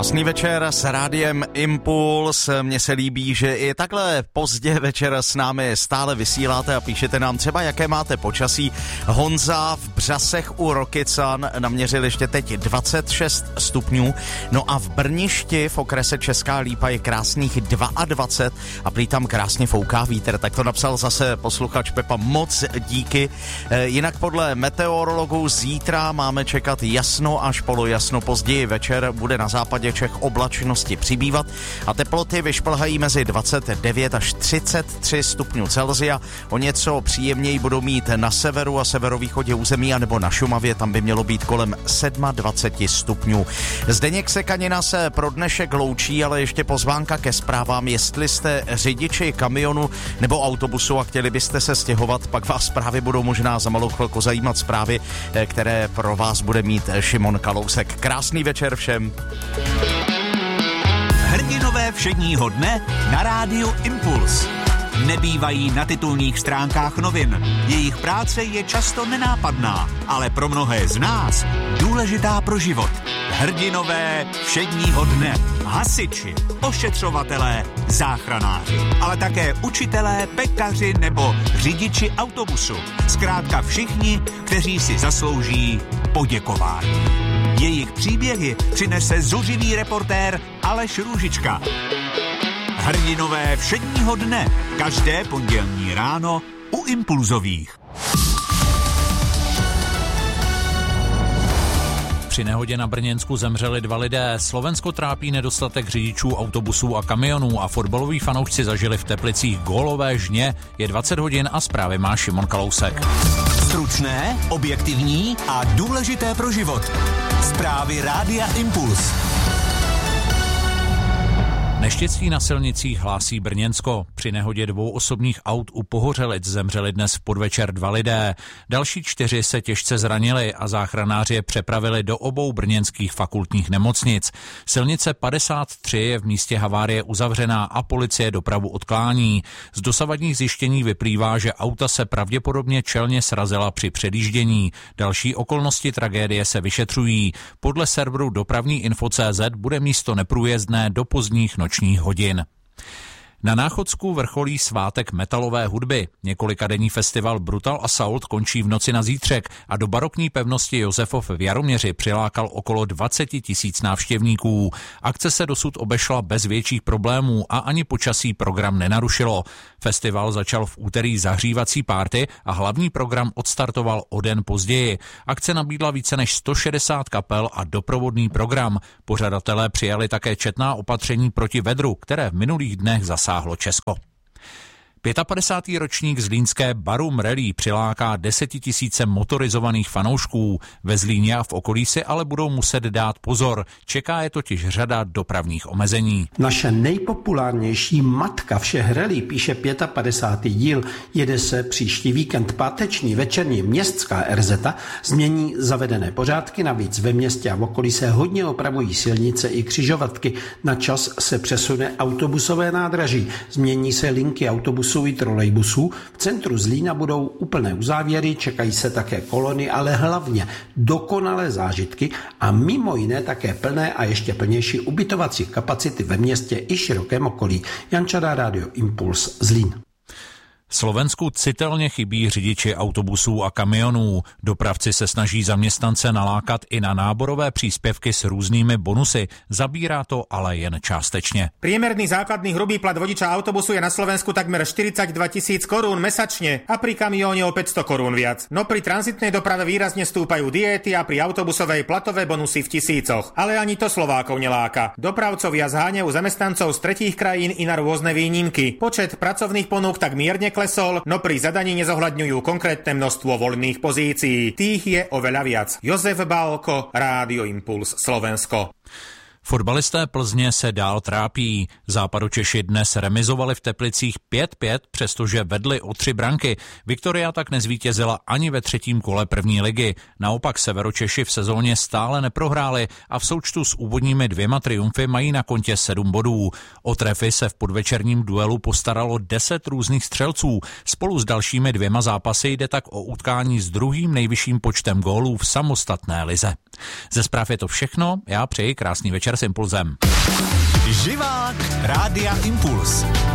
Krásný večer s rádiem Impuls. Mně se líbí, že i takhle pozdě večer s námi stále vysíláte a píšete nám třeba, jaké máte počasí. Honza v Břasech u Rokycan naměřil ještě teď 26 stupňů. No a v Brništi v okrese Česká Lípa je krásných 22 a prý tam krásně fouká vítr. Tak to napsal zase posluchač Pepa. Moc díky. Jinak podle meteorologů zítra máme čekat jasno až polojasno. Později večer bude na západě Čech oblačnosti přibývat a teploty vyšplhají mezi 29 až 33 stupňů Celsia. O něco příjemněji budou mít na severu a severovýchodě území anebo na Šumavě, tam by mělo být kolem 27 stupňů. Zdeněk Sekanina se pro dnešek loučí, ale ještě pozvánka ke zprávám. Jestli jste řidiči kamionu nebo autobusu a chtěli byste se stěhovat, pak vás právě budou možná za malou chvilku zajímat zprávy, které pro vás bude mít Šimon Kalousek. Krásný večer všem. Hrdinové všedního dne na rádiu Impuls. Nebývají na titulních stránkách novin. Jejich práce je často nenápadná, ale pro mnohé z nás důležitá pro život. Hrdinové všedního dne. Hasiči, ošetřovatelé, záchranáři, ale také učitelé, pekaři nebo řidiči autobusu. Zkrátka všichni, kteří si zaslouží poděkování. Jejich příběhy přinese zuřivý reportér Aleš Růžička. Hrdinové všedního dne, každé pondělní ráno u Impulzových. Při nehodě na Brněnsku zemřeli 2 lidé. Slovensko trápí nedostatek řidičů autobusů a kamionů a fotbaloví fanoušci zažili v Teplicích gólové žně. Je 20 hodin a zprávy má Šimon Kalousek. Stručné, objektivní a důležité pro život. Zprávy rádia Impuls. Neštěstí na silnicích hlásí Brněnsko. Při nehodě 2 osobních aut u Pohořelic zemřeli dnes v podvečer 2 lidé. Další 4 se těžce zranili a záchranáři je přepravili do obou brněnských fakultních nemocnic. Silnice 53 je v místě havárie uzavřená a policie dopravu odklání. Z dosavadních zjištění vyplývá, že auta se pravděpodobně čelně srazila při předjíždění. Další okolnosti tragédie se vyšetřují. Podle serveru dopravní info.cz bude místo neprůjezdné do pozdních nočních hodin. Na Náchodsku vrcholí svátek metalové hudby. Několikadenní festival Brutal Assault končí v noci na zítřek a do barokní pevnosti Josefov v Jaroměři přilákal okolo 20 000 návštěvníků. Akce se dosud obešla bez větších problémů a ani počasí program nenarušilo. Festival začal v úterý zahřívací párty a hlavní program odstartoval o den později. Akce nabídla více než 160 kapel a doprovodný program. Pořadatelé přijali také četná opatření proti vedru, které v minulých dnech zasáhlo Česko. 55. ročník zlínské Barum Rally přiláká 10 000 motorizovaných fanoušků. Ve Zlíně a v okolí si ale budou muset dát pozor. Čeká je totiž řada dopravních omezení. Naše nejpopulárnější matka všech rally, píše 55. díl, jede se příští víkend. Páteční večerní městská RZ změní zavedené pořádky, navíc ve městě a v okolí se hodně opravují silnice i křižovatky. Na čas se přesune autobusové nádraží, změní se linky autobusů i trolejbusů. V centru Zlína budou úplné uzávěry, čekají se také kolony, ale hlavně dokonalé zážitky a mimo jiné také plné a ještě plnější ubytovací kapacity ve městě i širokém okolí. Jan Čadá, Rádio Impuls, Zlín. Slovensku citelně chybí řidiči autobusů a kamionů. Dopravci se snaží zaměstnance nalákat i na náborové příspěvky s různými bonusy. Zabírá to ale jen částečně. Priemerný základný hrubý plat vodiča autobusu je na Slovensku takmer 42 000 korún mesačne a pri kamióne o 500 korún viac. No pri tranzitnej doprave výrazne stúpajú diéty a pri autobusovej platové bonusy v tisícoch. Ale ani to Slovákov neláka. Dopravcovia zháňajú zamestnancov z tretích krajín i na rôzne výnimky. Počet pracovných ponúk tak mierne klesol, no pri zadaní nezohľadňujú konkrétne množstvo voľných pozícií. Tých je oveľa viac. Jozef Bálko, Rádio Impuls, Slovensko. Fotbalisté Plzně se dál trápí. Západočeši dnes remizovali v Teplicích 5-5, přestože vedli o 3 branky. Viktoria tak nezvítězila ani ve 3. kole první ligy. Naopak Severočeši v sezóně stále neprohráli a v součtu s úvodními 2 triumfy mají na kontě 7 bodů. O trefy se v podvečerním duelu postaralo 10 různých střelců. Spolu s dalšími 2 zápasy jde tak o utkání s druhým nejvyšším počtem gólů v samostatné lize. Ze zpráv je to všechno, já přeji krásný večer. večer s Impulzem. Živák Rádia Impuls.